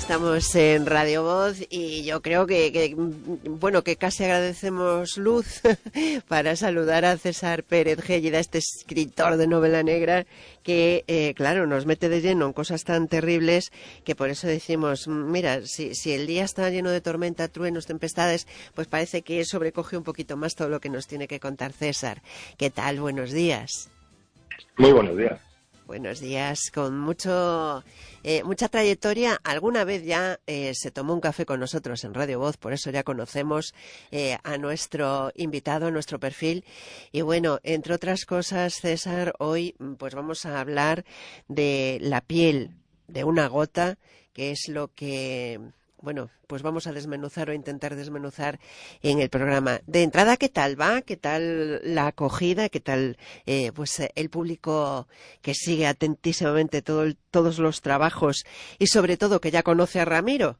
Estamos en Radio Voz y yo creo que casi agradecemos luz para saludar a César Pérez Gélida, este escritor de novela negra que, claro, nos mete de lleno en cosas tan terribles que por eso decimos, mira, si el día está lleno de tormenta, truenos, tempestades, pues parece que sobrecoge un poquito más todo lo que nos tiene que contar César. ¿Qué tal? Buenos días. Muy buenos días. Buenos días, con mucha trayectoria. Alguna vez ya se tomó un café con nosotros en Radio Voz, por eso ya conocemos a nuestro invitado, a nuestro perfil. Y bueno, entre otras cosas, César, hoy pues vamos a hablar de la piel de una gota, que es lo que... Bueno, pues vamos a desmenuzar o intentar desmenuzar en el programa. De entrada, ¿qué tal va? ¿Qué tal la acogida? ¿Qué tal el público que sigue atentísimamente todos los trabajos y sobre todo que ya conoce a Ramiro?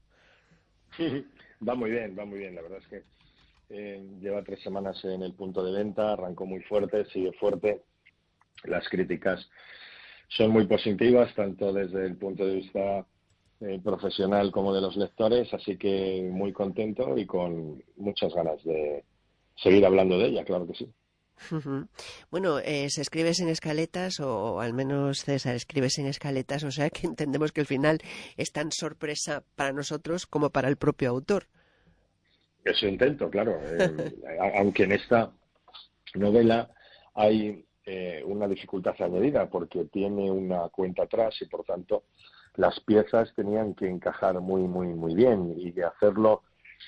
Va muy bien. La verdad es que lleva 3 semanas en el punto de venta, arrancó muy fuerte, sigue fuerte. Las críticas son muy positivas, tanto desde el punto de vista profesional como de los lectores, así que muy contento y con muchas ganas de seguir hablando de ella, claro que sí. Bueno, se escribe sin escaletas, o al menos César escribe sin escaletas, o sea que entendemos que el final es tan sorpresa para nosotros como para el propio autor. Eso intento, claro. Aunque en esta novela hay una dificultad añadida porque tiene una cuenta atrás y por tanto las piezas tenían que encajar muy bien, y de hacerlo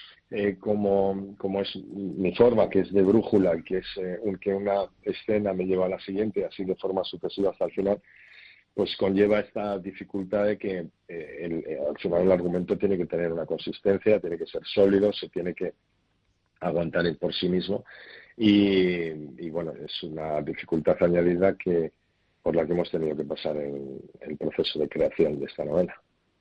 como es mi forma, que es de brújula, que es que una escena me lleva a la siguiente, así de forma sucesiva hasta el final, pues conlleva esta dificultad de que al final el argumento tiene que tener una consistencia, tiene que ser sólido, se tiene que aguantar por sí mismo y bueno, es una dificultad añadida por la que hemos tenido que pasar en el proceso de creación de esta novela.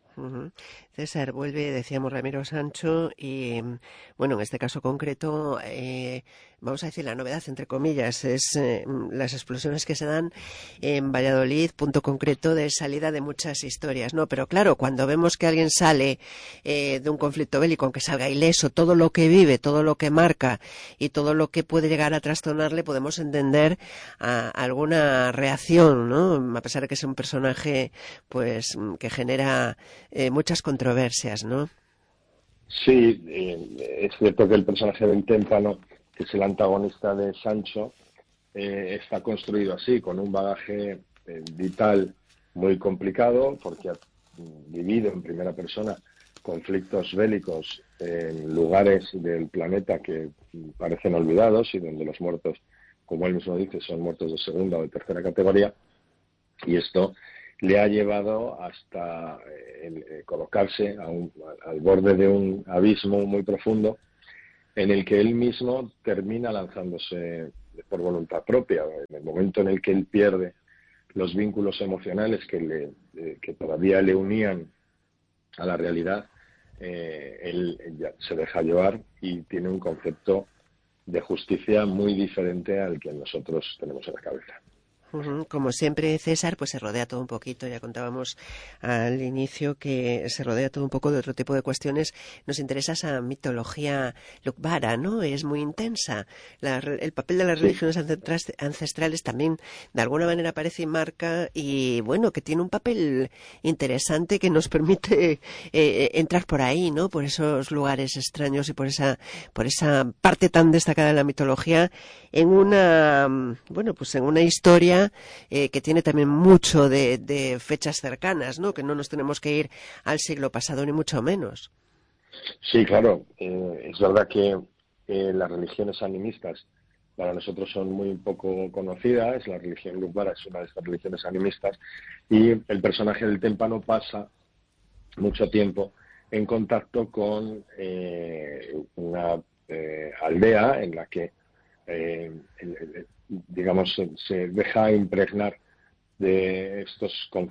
César, vuelve, decíamos, Ramiro Sancho y, bueno, en este caso concreto, vamos a decir la novedad, entre comillas, es las explosiones que se dan en Valladolid, punto concreto de salida de muchas historias, ¿no? Pero claro, cuando vemos que alguien sale de un conflicto bélico, aunque salga ileso, todo lo que vive, todo lo que marca y todo lo que puede llegar a trastornarle, podemos entender alguna reacción, ¿no? A pesar de que es un personaje, pues, que genera muchas controversias, ¿no? Sí, es cierto que el personaje del témpano, que es el antagonista de Sancho, está construido así, con un bagaje vital muy complicado, porque ha vivido en primera persona conflictos bélicos en lugares del planeta que parecen olvidados y donde los muertos, como él mismo dice, son muertos de segunda o de tercera categoría, y esto le ha llevado hasta colocarse al borde de un abismo muy profundo en el que él mismo termina lanzándose por voluntad propia. En el momento en el que él pierde los vínculos emocionales que todavía le unían a la realidad, él ya se deja llevar y tiene un concepto de justicia muy diferente al que nosotros tenemos en la cabeza. Como siempre, César, pues se rodea todo un poquito. Ya contábamos al inicio que se rodea todo un poco de otro tipo de cuestiones. Nos interesa esa mitología lukbara, ¿no? Es muy intensa. El papel de las religiones ancestrales también, de alguna manera, aparece y marca. Y bueno, que tiene un papel interesante que nos permite entrar por ahí, ¿no? Por esos lugares extraños y por esa parte tan destacada de la mitología en una historia que tiene también mucho de fechas cercanas, ¿no? Que no nos tenemos que ir al siglo pasado ni mucho menos. Sí, claro. Es verdad que las religiones animistas para nosotros son muy poco conocidas. La religión lukbara es una de estas religiones animistas y el personaje del témpano pasa mucho tiempo en contacto con una aldea en la que digamos se deja impregnar de estos